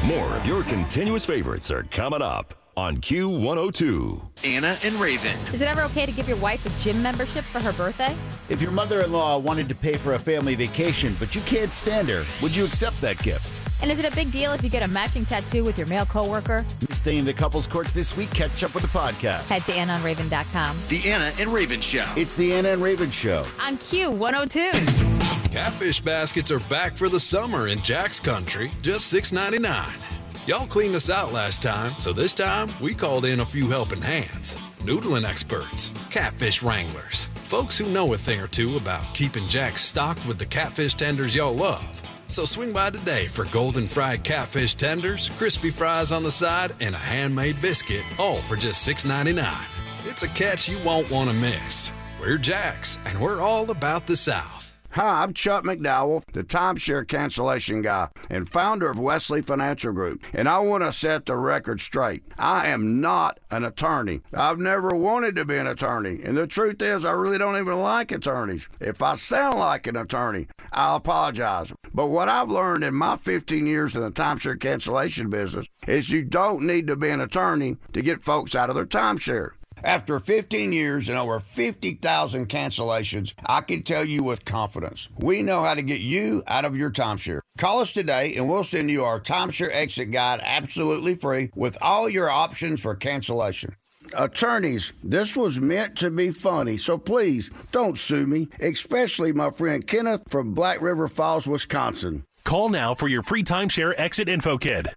More of your continuous favorites are coming up on Q102. Anna and Raven. Is it ever okay to give your wife a gym membership for her birthday? If your mother-in-law wanted to pay for a family vacation, but you can't stand her, would you accept that gift? And is it a big deal if you get a matching tattoo with your male coworker? Staying in the couples courts this week, catch up with the podcast. Head to AnnaandRaven.com. The Anna and Raven Show. It's the Anna and Raven Show. On Q102. Catfish baskets are back for the summer in Jack's Country, just $6.99. Y'all cleaned us out last time, so this time we called in a few helping hands. Noodling experts, catfish wranglers, folks who know a thing or two about keeping Jack's stocked with the catfish tenders y'all love. So swing by today for golden fried catfish tenders, crispy fries on the side, and a handmade biscuit, all for just $6.99. It's a catch you won't want to miss. We're Jack's, and we're all about the South. Hi, I'm Chuck McDowell, the timeshare cancellation guy and founder of Wesley Financial Group, and I want to set the record straight. I am not an attorney. I've never wanted to be an attorney, and the truth is I really don't even like attorneys. If I sound like an attorney, I'll apologize. But what I've learned in my 15 years in the timeshare cancellation business is you don't need to be an attorney to get folks out of their timeshare. After 15 years and over 50,000 cancellations, I can tell you with confidence, we know how to get you out of your timeshare. Call us today and we'll send you our timeshare exit guide absolutely free with all your options for cancellation. Attorneys, this was meant to be funny, so please don't sue me, especially my friend Kenneth from Black River Falls, Wisconsin. Call now for your free timeshare exit info kit.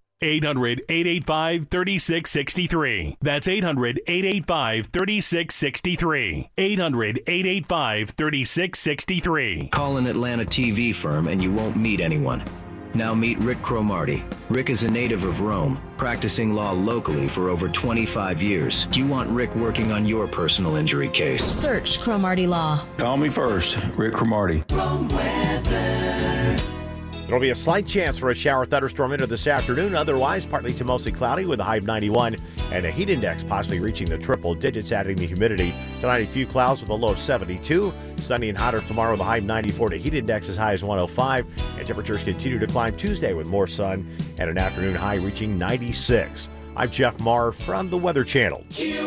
800-885-3663. That's 800-885-3663. 800-885-3663. Call an Atlanta TV firm and you won't meet anyone. Now meet Rick Cromartie. Rick is a native of Rome, practicing law locally for over 25 years. Do you want Rick working on your personal injury case? Search Cromartie Law. Call me first, Rick Cromartie. There'll be a slight chance for a shower thunderstorm into this afternoon. Otherwise, partly to mostly cloudy with a high of 91 and a heat index possibly reaching the triple digits, adding the humidity. Tonight, a few clouds with a low of 72. Sunny and hotter tomorrow with a high of 94 to heat index as high as 105. And temperatures continue to climb Tuesday with more sun and an afternoon high reaching 96. I'm Jeff Marr from the Weather Channel.